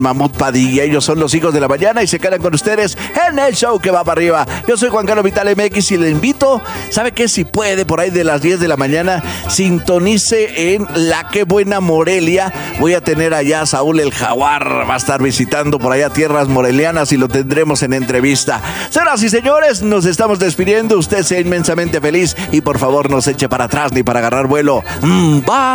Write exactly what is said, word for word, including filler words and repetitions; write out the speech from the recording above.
Mamut Padilla. Ellos son los hijos de la mañana y se quedan con ustedes en el show que va para arriba. Yo soy Juan Carlos Vital M X y le invito, ¿sabe qué? Si puede, por ahí de las diez de la mañana, sintonice en La Que Buena Morelia. Voy a tener allá a Saúl el Jaguar, va a estar visitando por allá tierras morelianas y lo tendremos en entrevista. Señoras y señores, nos estamos despidiendo. Usted sea inmensamente feliz y por favor no se eche para atrás ni para agarrar vuelo. Mm, bye.